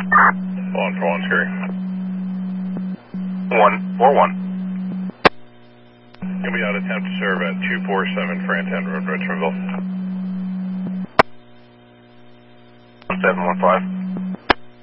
1 for 1, Scary. 141. You'll be out attempt to serve at 247 Franton Road, Richmondville. 1715.